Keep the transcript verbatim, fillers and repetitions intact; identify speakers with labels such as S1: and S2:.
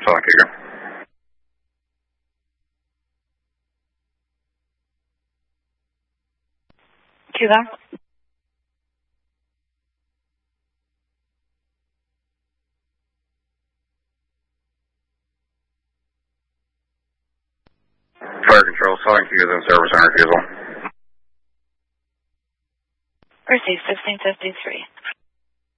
S1: Southern Cougar.
S2: Cougar.
S1: Fire Control, Southern Cougar in service and refusal.
S2: Received fifteen fifty-three.